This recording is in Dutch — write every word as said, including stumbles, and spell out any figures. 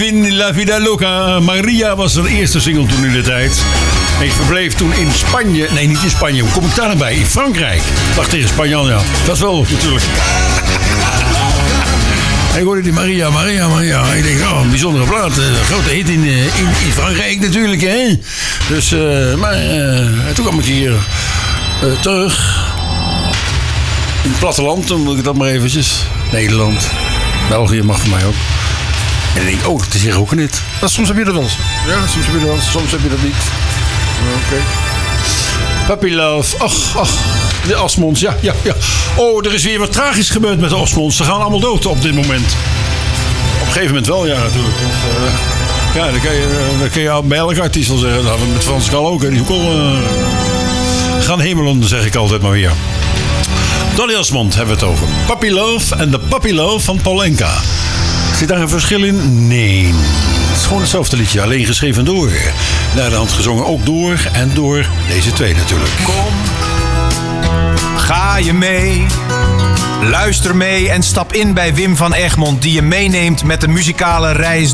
In La Vida Loca, Maria was haar eerste single toen in de tijd. Ik verbleef toen in Spanje. Nee, niet in Spanje. Hoe kom ik daar nou bij? In Frankrijk. Wacht tegen Spanje aan, ja. Dat is wel natuurlijk. Ik hoorde die Maria, Maria, Maria. Ik denk, oh, een bijzondere plaat. Een grote hit in, in, in Frankrijk natuurlijk, hè. Dus, uh, maar uh, toen kwam ik hier uh, terug. In het platteland, dan moet ik dat maar eventjes. Nederland. België mag voor mij ook. En dan denk ik, oh, het is hier ook een hit. Nou, soms heb je dat wel eens. Ja, soms heb je dat wel eens, soms heb je dat niet. Oké. Okay. Puppy Love. Ach, ach. De Osmonds, ja, ja, ja. Oh, er is weer wat tragisch gebeurd met de Osmonds. Ze gaan allemaal dood op dit moment. Op een gegeven moment wel, ja, natuurlijk. Dus, uh, ja, dan kan je, uh, dan kun je bij elke artiest wel zeggen. Nou, met Frans Kal ook, hè. Die ook al... Uh, gaan hemelen, zeg ik altijd maar weer. Donny Osmond hebben we het over. Puppy Love en de Puppy Love van Paul Enka. Zit daar een verschil in? Nee. Het is gewoon hetzelfde liedje, alleen geschreven door. Naar de hand gezongen ook door en door deze twee natuurlijk. Kom, ga je mee, luister mee en stap in bij Wim van Egmond, die je meeneemt met de muzikale reis